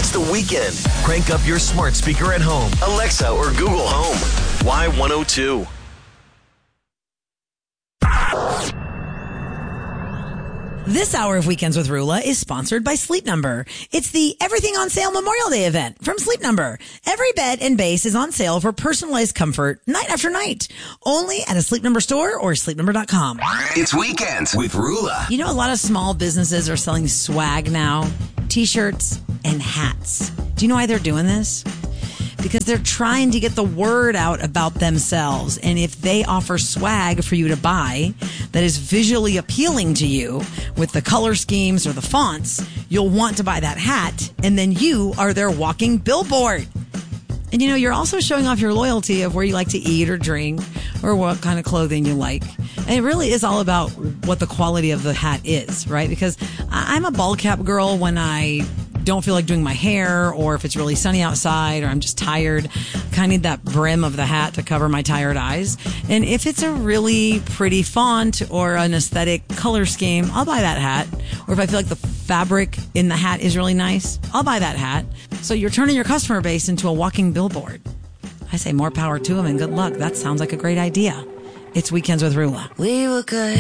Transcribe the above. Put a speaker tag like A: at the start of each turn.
A: It's the weekend. Crank up your smart speaker at home, Alexa or Google Home. Y102.
B: This hour of Weekends with Rula is sponsored by Sleep Number. It's the Everything on Sale Memorial Day event from Sleep Number. Every bed and base is on sale for personalized comfort night after night. Only at a Sleep Number store or sleepnumber.com.
A: It's Weekends with Rula.
B: You know, a lot of small businesses are selling swag now, t-shirts and hats. Do you know why they're doing this? Because they're trying to get the word out about themselves. And if they offer swag for you to buy that is visually appealing to you with the color schemes or the fonts, you'll want to buy that hat. And then you are their walking billboard. And you know, you're also showing off your loyalty of where you like to eat or drink or what kind of clothing you like. And it really is all about what the quality of the hat is, right? Because I'm a ball cap girl when I don't feel like doing my hair, or if it's really sunny outside, or I'm just tired. I kind of need that brim of the hat to cover my tired eyes. And if it's a really pretty font or an aesthetic color scheme, I'll buy that hat. Or if I feel like the fabric in the hat is really nice, I'll buy that hat. So you're turning your customer base into a walking billboard. I say more power to them and good luck. That sounds like a great idea. It's Weekends with Rula.
C: We were good.